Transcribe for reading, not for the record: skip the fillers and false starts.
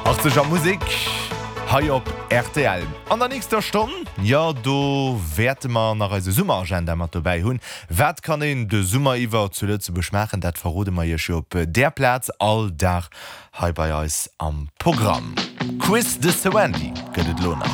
80er Musik hai op RTL. An der nächster Stunde, ja, du werte man nach eise Summeragenda mat dabei hunn. Wat kann en de Summeriwwer zuletze beschmachen, dat verrode ma je op der Platz all Dach hai bei eis am Programm. Quiz de Sewendy gëtt lo nach.